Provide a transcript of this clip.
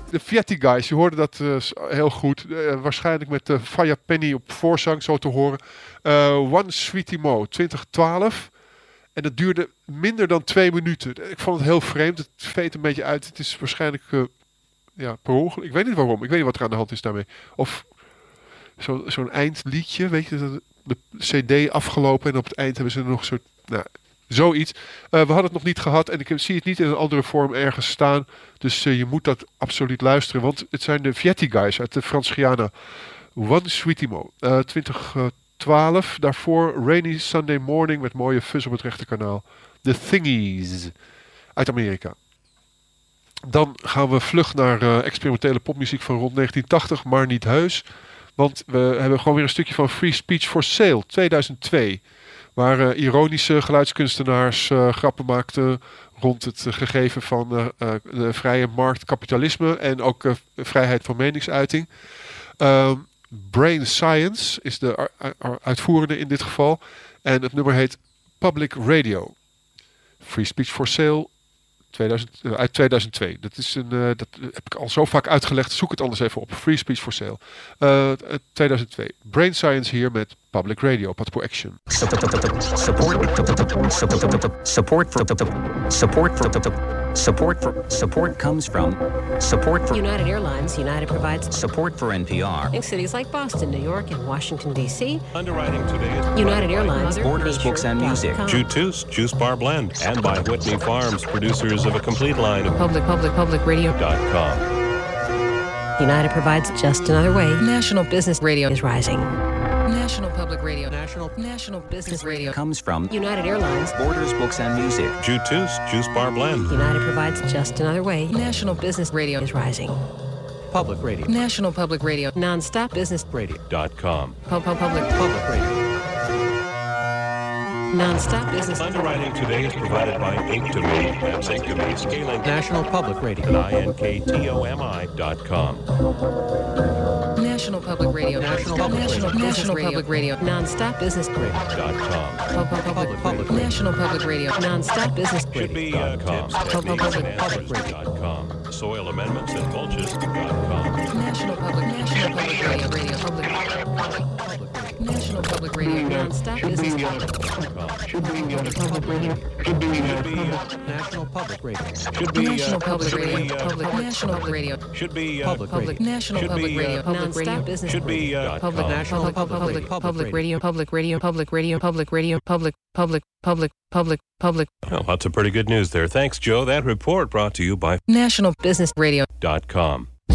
de Vietti Guys, je hoorde dat heel goed. Waarschijnlijk met Faya Penny op voorzang, zo te horen. One Sweetie Mo, 2012. En dat duurde minder dan 2 minuten. Ik vond het heel vreemd. Het veet een beetje uit. Het is waarschijnlijk per ongeluk. Ik weet niet waarom. Ik weet niet wat er aan de hand is daarmee. Of zo'n eindliedje. Weet je, de CD afgelopen. En op het eind hebben ze nog zo'n... zoiets. We hadden het nog niet gehad. En ik zie het niet in een andere vorm ergens staan. Dus je moet dat absoluut luisteren. Want het zijn de Vietti Guys uit de Frans-Guyana. One Sweetie Mo. 2012. Daarvoor Rainy Sunday Morning met mooie fuzz op het rechterkanaal. The Thingies uit Amerika. Dan gaan we vlug naar experimentele popmuziek van rond 1980, maar niet heus. Want we hebben gewoon weer een stukje van Free Speech for Sale 2002. Waar ironische geluidskunstenaars grappen maakten rond het gegeven van de vrije markt, kapitalisme en ook vrijheid van meningsuiting. Brain Science is de uitvoerende in dit geval. En het nummer heet Public Radio. Free Speech for Sale uit 2002. Dat heb ik al zo vaak uitgelegd. Zoek het anders even op. Free Speech for Sale. 2002. Brain Science hier met Public Radio. Pat for Action. Support comes from support for United Airlines. United provides support for NPR in cities like Boston, New York, and Washington, D.C. Underwriting today is United Airlines. Borders, Books, and Music. Juice, Juice Bar Blend. And by Whitney Farms, producers of a complete line of Public Radio.com. United provides just another way. National Business Radio is rising. National Public Radio. National Business Radio comes from United Airlines. Borders, Books, and Music. Juice Bar Blend. United provides just another way. National Business Radio is rising. Public Radio. National Public Radio. Non-stop business Radio.com. Public Radio. Non-stop business. Underwriting today is provided by Ink2Me. That's Ink2Me scaling National Public Radio. at INKTOMI.com. National Public Radio. National Public Radio. Non-stop business Radio.com. Public National Public Radio. Non-stop business Should be tips, techniques, and answers.com. Soil amendments and mulches.com. National Public Radio. National Public Radio. Non-stop business Should be National Public Radio. Should be National Public Radio. National Public Radio. Should be Public National should Public be, Radio. Non-stop business should be Public National Public Radio. Well, lots of pretty good news there. Thanks, Joe. That report brought to you by National Business Radio. .com.